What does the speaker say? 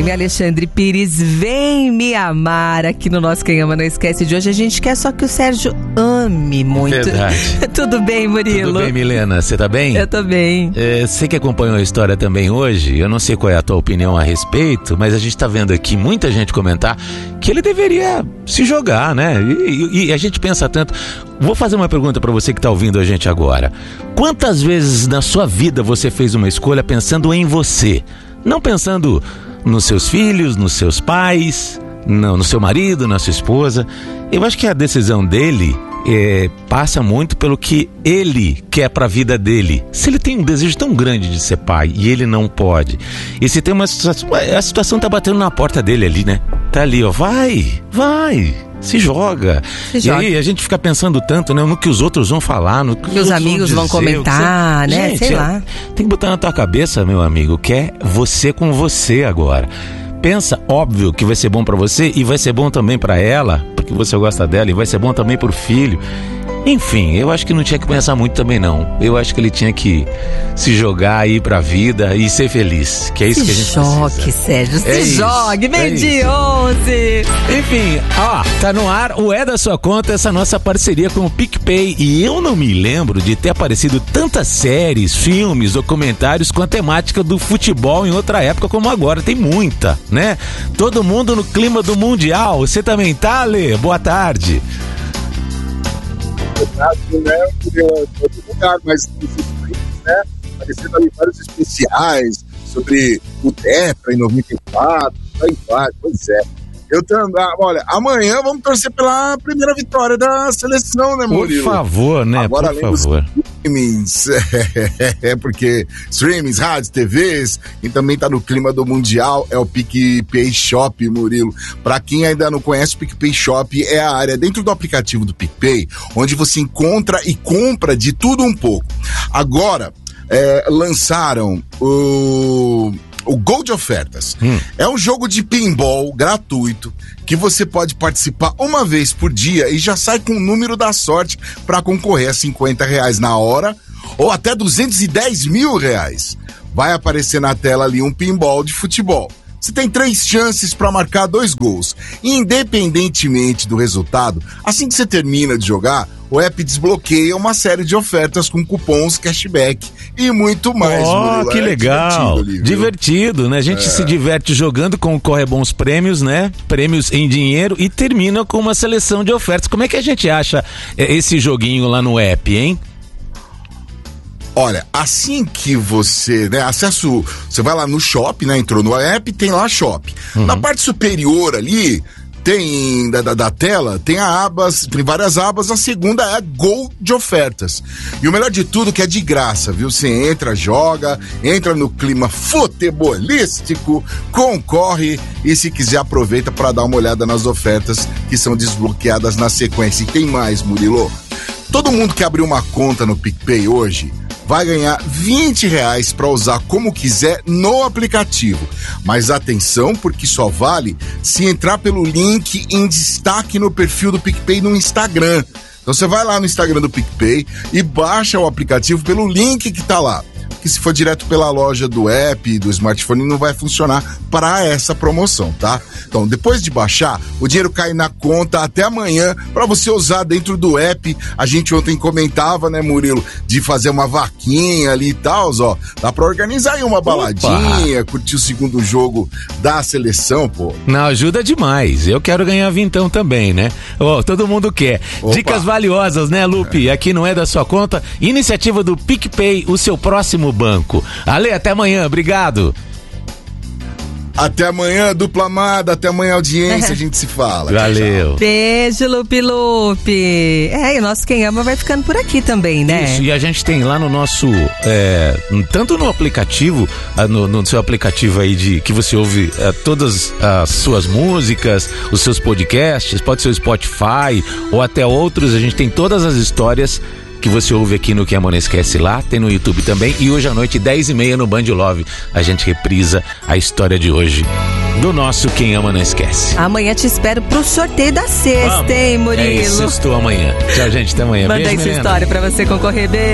Guilherme Alexandre Pires, vem me amar aqui no nosso Quem Ama Não Esquece de hoje. A gente quer só que o Sérgio ame muito. Verdade. Tudo bem, Murilo? Tudo bem, Milena? Você tá bem? Eu tô bem. Você que acompanhou a história também hoje, eu não sei qual é a tua opinião a respeito, mas a gente tá vendo aqui muita gente comentar que ele deveria se jogar, né? E a gente pensa tanto. Vou fazer uma pergunta pra você que tá ouvindo a gente agora. Quantas vezes na sua vida você fez uma escolha pensando em você? Não pensando nos seus filhos, nos seus pais, no seu marido, na sua esposa. Eu acho que a decisão dele passa muito pelo que ele quer pra vida dele. Se ele tem um desejo tão grande de ser pai e ele não pode, e se tem uma situação, a situação tá batendo na porta dele ali, né? Tá ali, ó, vai, se joga. E aí a gente fica pensando tanto, né, no que os outros vão falar, no que os amigos vão comentar, né? Gente, sei lá. Tem que botar na tua cabeça, meu amigo, que é você com você agora. Pensa, óbvio, que vai ser bom pra você e vai ser bom também pra ela, porque você gosta dela, e vai ser bom também pro filho. Enfim, eu acho que não tinha que pensar muito também não. Eu acho que ele tinha que se jogar aí pra vida e ser feliz, que é isso que a gente precisa. Sérgio, se jogue, meio de 11. Enfim, tá no ar o É da Sua Conta, essa nossa parceria com o PicPay. E eu não me lembro de ter aparecido tantas séries, filmes, documentários com a temática do futebol em outra época como agora. Tem muita, né? Todo mundo no clima do Mundial. Você também tá, Lê? Boa tarde. Né, em outro lugar, mas né, aparecendo ali vários especiais sobre o Tetra em 94, pois é. Eu também, olha, amanhã vamos torcer pela primeira vitória da seleção, né, Murilo? Por favor, né? Agora, por favor. Streamings, porque streamings, rádios, TVs, e também tá no clima do Mundial, é o PicPay Shop, Murilo. Pra quem ainda não conhece, o PicPay Shop é a área dentro do aplicativo do PicPay, onde você encontra e compra de tudo um pouco. Agora, lançaram o Gol de Ofertas. É um jogo de pinball gratuito que você pode participar uma vez por dia e já sai com o número da sorte para concorrer a R$50 na hora ou até R$210 mil. Vai aparecer na tela ali um pinball de futebol. Você tem 3 chances para marcar 2 gols. Independentemente do resultado, assim que você termina de jogar, o app desbloqueia uma série de ofertas com cupons, cashback e muito mais. Que legal. Divertido, né? A gente se diverte jogando, concorre a bons prêmios, né? Prêmios em dinheiro e termina com uma seleção de ofertas. Como é que a gente acha esse joguinho lá no app, hein? Olha, assim que você, né, você vai lá no shop, né, entrou no app, tem lá shop. Na parte superior ali, tem da tela, tem várias abas, a segunda é Gol de Ofertas. E o melhor de tudo que é de graça, viu? Você entra, joga, entra no clima futebolístico, concorre e se quiser aproveita para dar uma olhada nas ofertas que são desbloqueadas na sequência. E tem mais, Murilo. Todo mundo que abriu uma conta no PicPay hoje vai ganhar R$20 para usar como quiser no aplicativo. Mas atenção, porque só vale se entrar pelo link em destaque no perfil do PicPay no Instagram. Então você vai lá no Instagram do PicPay e baixa o aplicativo pelo link que tá lá. Que se for direto pela loja do app, do smartphone, não vai funcionar para essa promoção, tá? Então, depois de baixar, o dinheiro cai na conta até amanhã para você usar dentro do app. A gente ontem comentava, né, Murilo, de fazer uma vaquinha ali e tal, ó. Dá para organizar aí uma baladinha, curtir o segundo jogo da seleção, pô. Não, ajuda demais. Eu quero ganhar vintão também, né? Todo mundo quer. Dicas valiosas, né, Lupe? Aqui não é da sua conta. Iniciativa do PicPay, o seu próximo banco. Ale, até amanhã, obrigado. Até amanhã, dupla amada, até amanhã, audiência, a gente se fala. Valeu. Tchau. Beijo, Lupe. E o nosso Quem Ama vai ficando por aqui também, né? Isso, e a gente tem lá no nosso, tanto no aplicativo, no seu aplicativo aí que você ouve todas as suas músicas, os seus podcasts, pode ser o Spotify ou até outros, a gente tem todas as histórias que você ouve aqui no Quem Ama Não Esquece lá, tem no YouTube também, e hoje à noite, 10h30 no Band Love, a gente reprisa a história de hoje do nosso Quem Ama Não Esquece. Amanhã te espero pro sorteio da sexta, hein, Murilo? Sextou amanhã. Tchau, gente, até amanhã. Manda essa história pra você concorrer. Beijo.